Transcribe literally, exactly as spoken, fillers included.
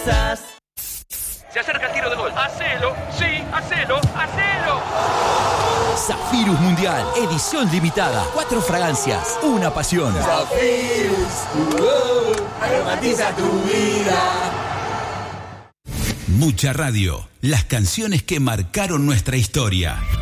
cosas. Se acerca el tiro de gol. ¡Hacelo! ¡Sí! ¡Hacelo! ¡Hacelo! Zafirus Mundial, edición limitada. Cuatro fragancias, una pasión. Zafirus, uh, aromatiza tu vida. Mucha radio, las canciones que marcaron nuestra historia.